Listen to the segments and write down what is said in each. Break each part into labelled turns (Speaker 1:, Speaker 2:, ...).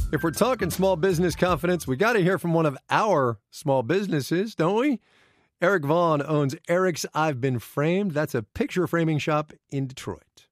Speaker 1: If we're talking small business confidence, we got to hear from one of our small businesses, don't we? Eric Vaughn owns Eric's I've Been Framed. That's a picture framing shop in Detroit.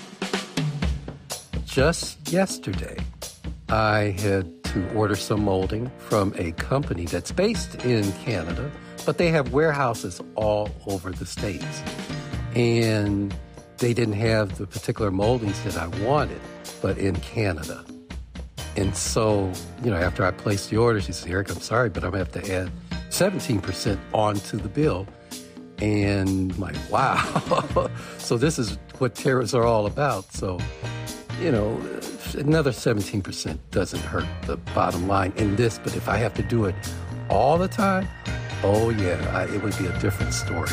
Speaker 2: Just yesterday, I had to order some molding from a company that's based in Canada, but they have warehouses all over the States. And they didn't have the particular moldings that I wanted, but in Canada. And so, after I placed the order, she said, Eric, I'm sorry, but I'm going to have to add 17% onto the bill. And I'm like, wow. So this is what tariffs are all about. So, another 17% doesn't hurt the bottom line in this. But if I have to do it all the time, oh, yeah, it would be a different story.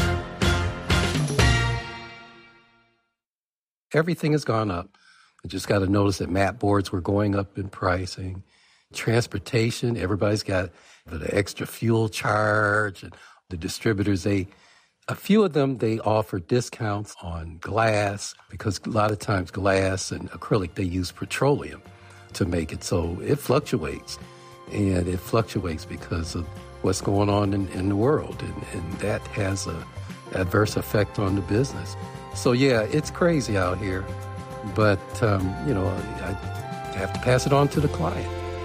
Speaker 2: Everything has gone up. I just got to notice that mat boards were going up in pricing. Transportation, everybody's got the extra fuel charge. And the distributors, a few of them, they offer discounts on glass because a lot of times glass and acrylic, they use petroleum to make it. So it fluctuates. And it fluctuates because of what's going on in the world. And that has an adverse effect on the business. So, yeah, it's crazy out here. But, I have to pass it on to the client.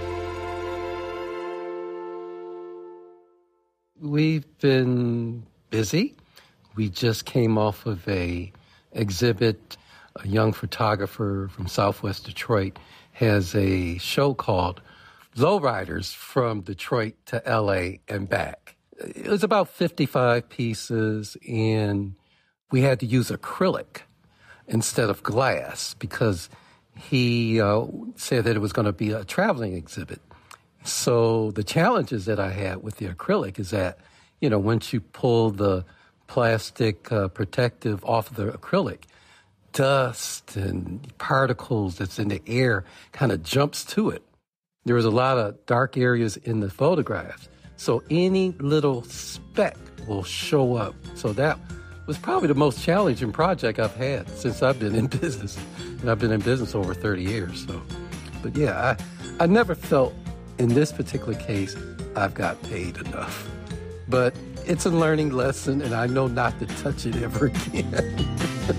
Speaker 2: We've been busy. We just came off of a exhibit. A young photographer from Southwest Detroit has a show called Lowriders from Detroit to L.A. and back. It was about 55 pieces, and we had to use acrylic instead of glass because he said that it was going to be a traveling exhibit. So the challenges that I had with the acrylic is that, once you pull the plastic protective off of the acrylic, dust and particles that's in the air kind of jumps to it. There was a lot of dark areas in the photographs. So any little speck will show up. So that was probably the most challenging project I've had since I've been in business. And I've been in business over 30 years. But yeah, I never felt in this particular case I've got paid enough. But it's a learning lesson, and I know not to touch it ever again.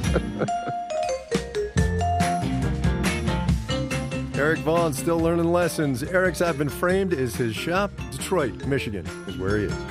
Speaker 1: Eric Vaughn still learning lessons. Eric's I've Been Framed is his shop. Detroit, Michigan is where he is.